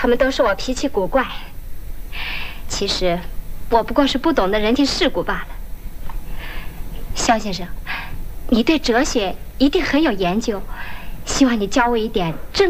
他们都说我脾气古怪，其实我不过是不懂得人情世故罢了。肖先生，你对哲学一定很有研究，希望你教我一点正